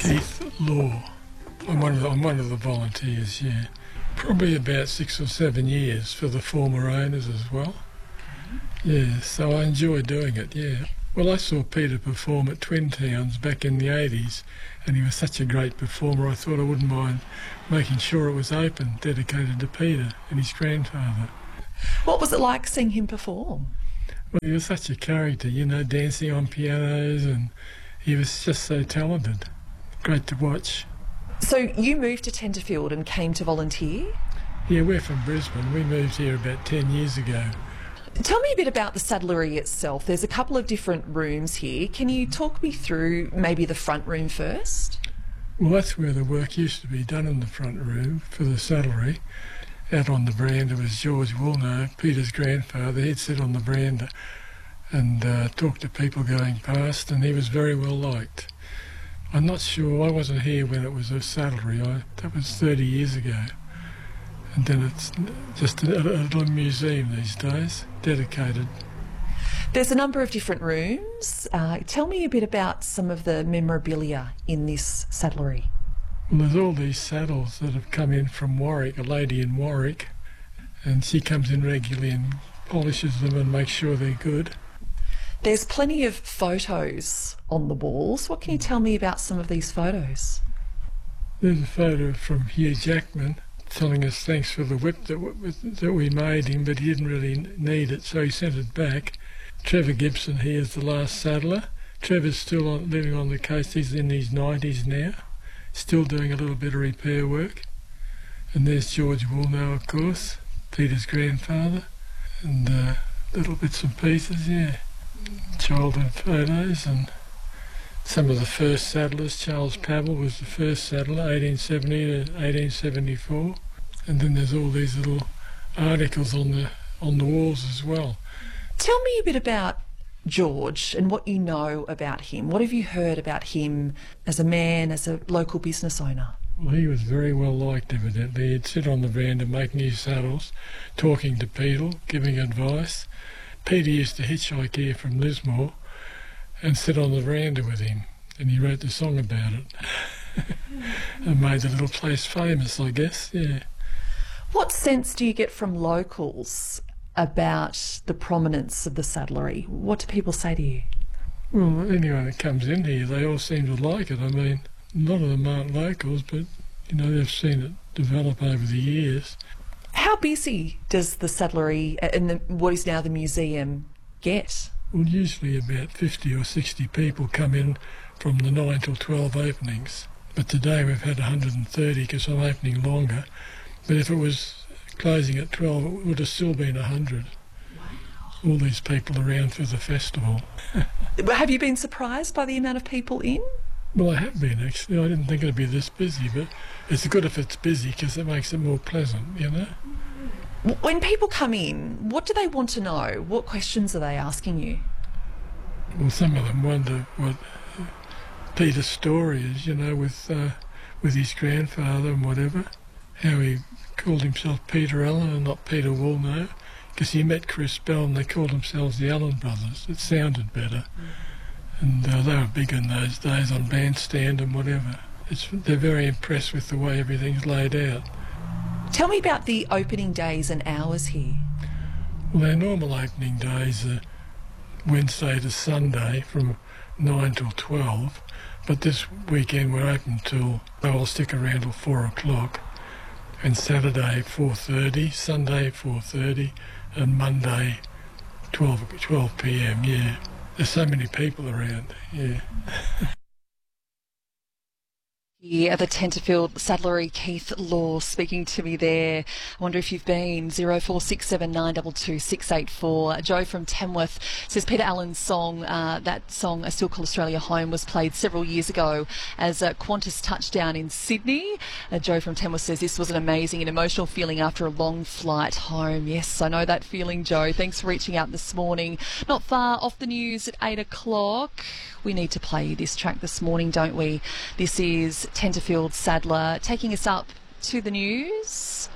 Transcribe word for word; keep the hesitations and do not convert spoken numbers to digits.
Keith Law. I'm one of the, I'm one of the volunteers, yeah. Probably about six or seven years for the former owners as well. Yeah, so I enjoy doing it, yeah. Well, I saw Peter perform at Twin Towns back in the eighties, and he was such a great performer, I thought I wouldn't mind making sure it was open, dedicated to Peter and his grandfather. What was it like seeing him perform? Well, he was such a character, you know, dancing on pianos, and he was just so talented. Great to watch. So you moved to Tenterfield and came to volunteer? Yeah, we're from Brisbane. We moved here about ten years ago. Tell me a bit about the saddlery itself. There's a couple of different rooms here. Can you talk me through maybe the front room first? Well, that's where the work used to be done, in the front room for the saddlery. Out on the veranda was George Woolnough, Peter's grandfather. He'd sit on the veranda and uh, talk to people going past, and he was very well liked. I'm not sure, I wasn't here when it was a saddlery. I, that was thirty years ago. And then it's just a, a little museum these days, dedicated. There's a number of different rooms. Uh, tell me a bit about some of the memorabilia in this saddlery. Well, there's all these saddles that have come in from Warwick, a lady in Warwick, and she comes in regularly and polishes them and makes sure they're good. There's plenty of photos on the walls. What can you tell me about some of these photos? There's a photo from Hugh Jackman telling us thanks for the whip that, w that we made him, but he didn't really need it, so he sent it back. Trevor Gibson here is the last saddler. Trevor's still on, living on the coast. He's in his nineties now, still doing a little bit of repair work. And there's George Woolnough, of course, Peter's grandfather, and uh, little bits and pieces, yeah. Childhood photos and some of the first saddlers. Charles Pavel was the first saddler, eighteen seventy to eighteen seventy-four. And then there's all these little articles on the on the walls as well. Tell me a bit about George and what you know about him. What have you heard about him as a man, as a local business owner? Well, he was very well liked, evidently. He'd sit on the veranda making his saddles, talking to people, giving advice. Peter used to hitchhike here from Lismore and sit on the veranda with him, and he wrote the song about it and made the little place famous, I guess, yeah. What sense do you get from locals about the prominence of the saddlery? What do people say to you? Well, anyone that comes in here, they all seem to like it. I mean, a lot of them aren't locals, but, you know, they've seen it develop over the years. How busy does the saddlery and the, what is now the museum get? Well, usually about fifty or sixty people come in from the nine till twelve openings. But today we've had one hundred thirty because I'm opening longer. But if it was closing at twelve, it would have still been one hundred. Wow. All these people around for the festival. Have you been surprised by the amount of people in? Well, I have been, actually. I didn't think it'd be this busy, but it's good if it's busy because it makes it more pleasant, you know? When people come in, what do they want to know? What questions are they asking you? Well, some of them wonder what Peter's story is, you know, with uh, with his grandfather and whatever. How he called himself Peter Allen and not Peter Woolnough, because he met Chris Bell and they called themselves the Allen Brothers. It sounded better. And uh, they were big in those days on bandstand and whatever. It's, they're very impressed with the way everything's laid out. Tell me about the opening days and hours here. Well, our normal opening days are Wednesday to Sunday from nine till twelve, but this weekend we're open till, well, I'll stick around till four o'clock, and Saturday four thirty, Sunday four thirty, and Monday twelve p m, yeah. There's so many people around, yeah. Yeah, the Tenterfield Saddlery, Keith Law speaking to me there. I wonder if you've been. zero four six seven nine two two six eight four. Joe from Tamworth says Peter Allen's song, uh, that song, I Still Call Australia Home, was played several years ago as a Qantas touchdown in Sydney. Uh, Joe from Tamworth says this was an amazing and emotional feeling after a long flight home. Yes, I know that feeling, Joe. Thanks for reaching out this morning. Not far off the news at eight o'clock. We need to play this track this morning, don't we? This is Tenterfield Saddler taking us up to the news.